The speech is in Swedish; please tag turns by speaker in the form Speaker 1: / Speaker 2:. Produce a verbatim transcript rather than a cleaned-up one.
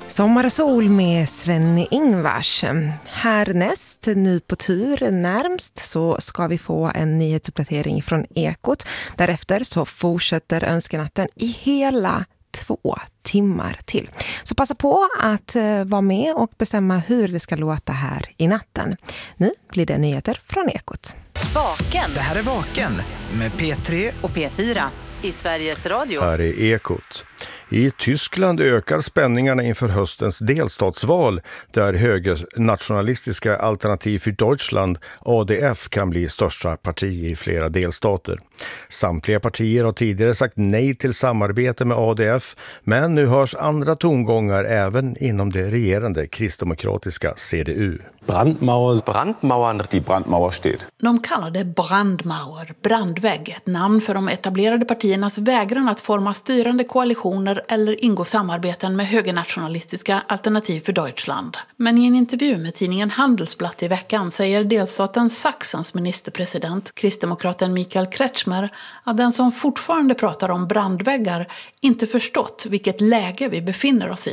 Speaker 1: Sommar och sol med Sven-Ingvars. Härnäst, nu på tur närmst, så ska vi få en nyhetsuppdatering från Ekot. Därefter så fortsätter önskenatten i hela två timmar till. Så passa på att vara med och bestämma hur det ska låta här i natten. Nu blir det nyheter från Ekot.
Speaker 2: Vaken.
Speaker 3: Det här är Vaken med P tre
Speaker 2: och P fyra i Sveriges Radio.
Speaker 4: Här är Ekot. I Tyskland ökar spänningarna inför höstens delstatsval där högernationalistiska Alternativ för Deutschland, A D F, kan bli största parti i flera delstater. Samtliga partier har tidigare sagt nej till samarbete med A D F, men nu hörs andra tongångar även inom det regerande kristdemokratiska C D U.
Speaker 5: Brandmauer.
Speaker 6: Brandmauern, die Brandmauer steht.
Speaker 7: De kallar det Brandmauer, brandvägg, ett namn för de etablerade partiernas vägran att forma styrande koalitioner eller ingå samarbeten med högernationalistiska Alternativ för Deutschland. Men i en intervju med tidningen Handelsblatt i veckan säger delstaten Sachsens ministerpresident, kristdemokraten Michael Kretschmer, att den som fortfarande pratar om brandväggar inte förstått vilket läge vi befinner oss i.